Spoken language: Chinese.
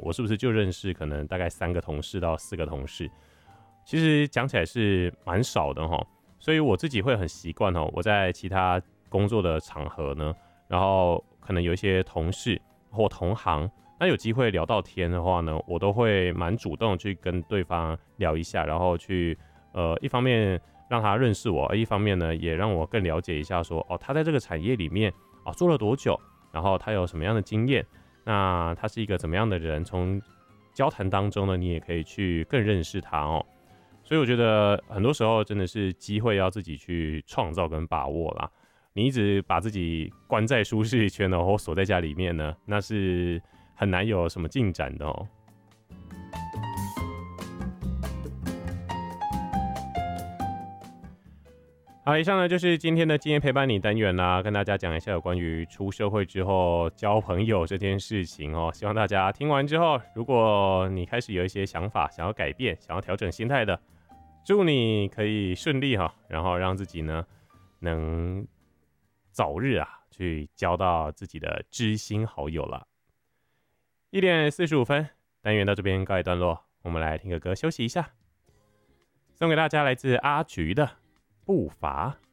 我是不是就认识可能大概3个同事到4个同事？其实讲起来是蛮少的齁，所以我自己会很习惯齁，我在其他工作的场合呢，然后可能有一些同事或同行，那有机会聊到天的话呢，我都会蛮主动去跟对方聊一下，然后去一方面让他认识我，一方面呢也让我更了解一下说他在这个产业里面做了多久，然后他有什么样的经验，那他是一个怎么样的人，从交谈当中呢，你也可以去更认识他哦。所以我觉得很多时候真的是机会要自己去创造跟把握啦。你一直把自己关在舒适圈呢，或锁在家里面呢，那是很难有什么进展的哦。好，以上呢就是今天的今天陪伴你单元啦，跟大家讲一下有关于出社会之后交朋友这件事情哦。希望大家听完之后，如果你开始有一些想法，想要改变，想要调整心态的，祝你可以顺利哈，然后让自己呢能早日去交到自己的知心好友了。1:45，单元到这边告一段落，我们来听个歌休息一下，送给大家来自阿菊的步伐。